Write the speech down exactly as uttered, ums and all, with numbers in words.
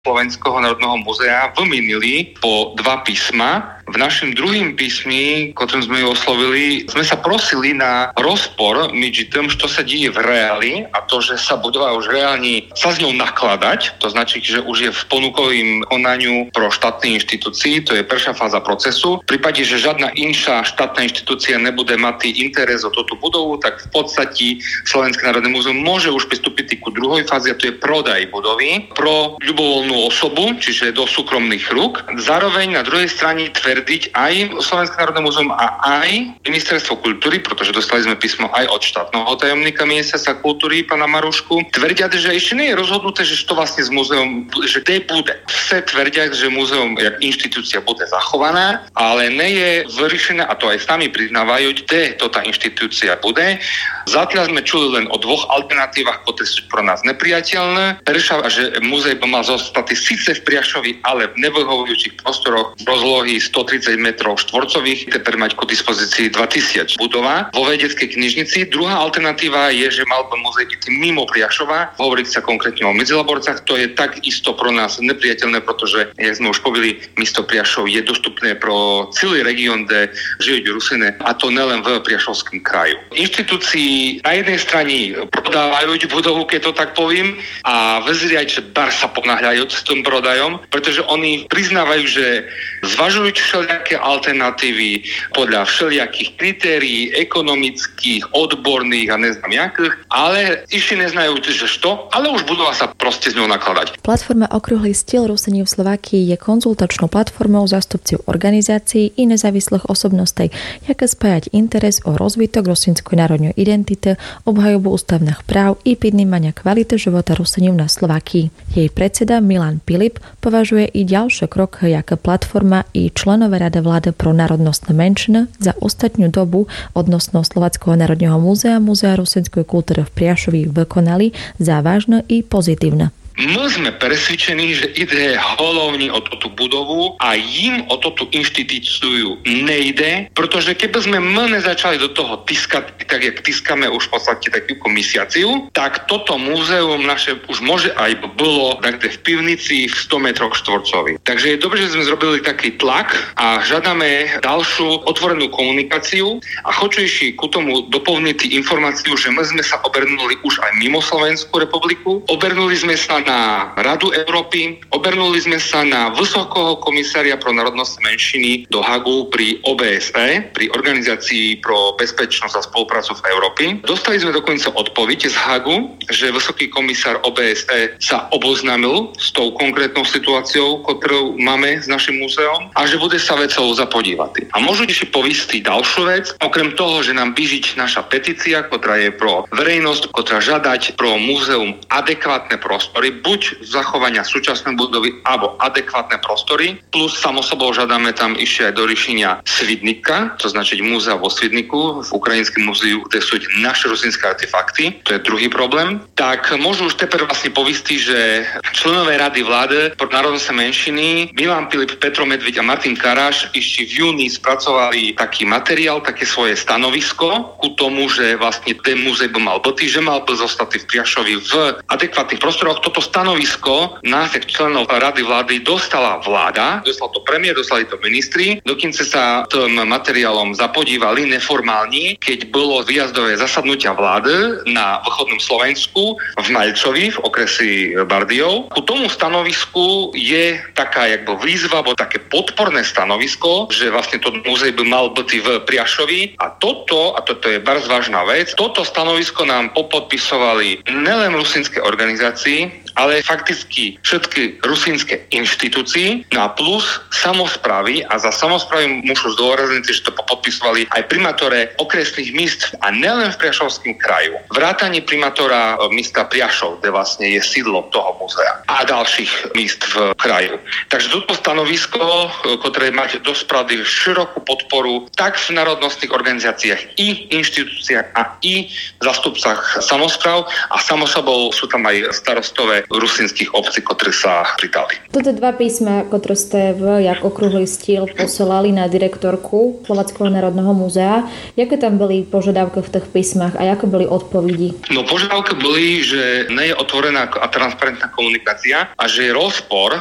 Slovenského národného múzea vymenili po dva písma. V našom druhým písmi, ktorým sme ju oslovili, sme sa prosili na rozpor medzi tým, čo sa deje v reáli a to, že sa budova už reálne sa s ňou nakladať. To značí, že už je v ponukovým konaniu pro štátne inštitúcii, to je prvá fáza procesu. V prípade, že žiadna inšia štátna inštitúcia nebude mať interes o túto budovu, tak v podstate Slovenské národné múzeum môže už pristúpiť ku druhej fáze, a to je prodaj budovy pro ľubovoľnú osobu, čiže do súkromných rúk. Zároveň na druhej strane tvrdiť aj Slovenské národné múzeum a aj Ministerstvo kultúry, pretože dostali sme písmo aj od štátneho tajomníka Ministerstva kultúry, pána Marušku, tvrdia, že ešte nie je rozhodnuté, že to vlastne z múzeum, že kde bude. Vse tvrdia, že múzeum jak inštitúcia bude zachovaná, ale nie je vyriešené, a to aj sami priznávajú, kde to tá inštitúcia bude. Zatiaľ sme čuli len o dvoch alternatívach, ktoré sú pro nás nepriateľné. Prvá, že múzeum by mal zostať síce v Priašovi, ale v nevyhovujúcich prostoroch v rozlohy stotridsať metrov štvorcových, teper mať ku dispozícii dvetisíc budova vo vedeckej knižnici. Druhá alternatíva je, že mal by múzeum ísť mimo Priašova, hovoriť sa konkrétne o Medzilaborcach. To je takisto pro nás nepriateľné, pretože, jak sme už povedali, mesto Priašov je dostupné pro celý región, kde žijú Rusíne, a to nelen v Priašovskom kraju. Inštitúcii na jednej strane prodávajú budovu, keď to tak poviem, a vezriať, že bar sa ponáhľajú s tým prodajom, pretože oni priznávajú, že zvažujú všelijaké alternatívy podľa všelijakých kritérií ekonomických, odborných a neznám jakých, ale ešte neznajú, že čo, ale už budú sa proste s ňou nakladať. Platforma Okrúhly stôl Rusení v Slovákii je konzultačnou platformou zástupcov organizácií i nezávislých osobností, jaké spájať interes o rozvitok rusínskej národnej identity, obhajobu ústavných práv i podnímania kvality života Ruseňov na Slovákii. Jej predseda Milan Pilip považuje i ďalšie kroky, jaké platforma i členové Rady vlády pro národnostné menšiny za ostatnú dobu odnosno Slováckého národného múzea Múzea rusinskej kultúry v Priašovi vykonali za vážne i pozitívne. My sme presvedčení, že ide hlavne o túto budovu a im o túto inštitúciu nejde, pretože keby sme my nezačali do toho tiskať, tak jak tiskame už v podstate takú komisiaciu, tak toto múzeum naše už môže aj bolo takde v pivnici v sto metroch štvorcových. Takže je dobré, že sme zrobili taký tlak a žiadame ďalšiu otvorenú komunikáciu a хочу ešte ku tomu doplniť informáciu, že my sme sa obernuli už aj mimo Slovenskú republiku, obernuli sme sa na Radu Európy, obernuli sme sa na Vysokého komisária pro národnostné menšiny do Hagu pri O B S E, pri Organizácii pro bezpečnosť a spoluprácu v Európe. Dostali sme dokonca odpoveď z Hagu, že Vysoký komisár O B S E sa oboznámil s tou konkrétnou situáciou, ktorú máme s našim múzeom, a že bude sa vecou zapodívať. A môžu ešte povistiť ďalšiu vec, okrem toho, že nám biežiť naša petícia, ktorá je pro verejnosť, ktorá žiadať pro múzeum adekvátne prostory, buď zachovania súčasnej budovy, alebo adekvátne prostory, plus samo sebou žiadame tam ešte aj do riešenia Svidnika, to značiť múzea vo Svidniku, v Ukrajinskom múzeu, kde sú naše rusínske artefakty, to je druhý problém. Tak môžu už teper vlastne povistiť, že členové Rady vlády pro národnostné menšiny Milan Pilip, Petro Medveď a Martin Karáš ešte v júni spracovali taký materiál, také svoje stanovisko ku tomu, že vlastne ten múzej by mal byť, že mal by zostať v Priašovi v adekvátnych prostoroch. Toto stanovisko nás, členov Rady vlády, dostala vláda, dostal to premiér, dostali to ministri, dokonca sa tým materiálom zapodívali neformálne, keď bolo výjazdové zasadnutia vlády na východnom Slovensku v Maľčovi, v okresi Bardejov. Ku tomu stanovisku je taká jakby výzva, alebo také podporné stanovisko, že vlastne to múzej by mal byť v Priašovi, a toto, a toto je bardzo vážna vec, toto stanovisko nám popodpisovali nielen rusínske organizácie, ale fakticky všetky rusínske inštitúcie, no a plus samosprávy, a za samosprávy môžu zdôrazniť, že to podpisovali aj primátore okresných míst a nielen v Priašovskom kraju. Vrátanie primátora mesta Priašov, kde vlastne je sídlo toho múzea, a ďalších míst v kraju. Takže toto stanovisko, ktoré máte dosť pravdy širokú podporu tak v národnostných organizáciách i inštitúciách a i zastupcách samospráv, a samozrejme sú tam aj starostové ale rusínskych obcí, ktoré sa pridali. Toto dva písma, ktoré ste v jak okrúhly stíl poslali na direktorku Slováckého národného múzea, jaké tam boli požiadavky v tých písmach a aké boli odpovedi? No požiadavky boli, že nie je otvorená a transparentná komunikácia a že je rozpor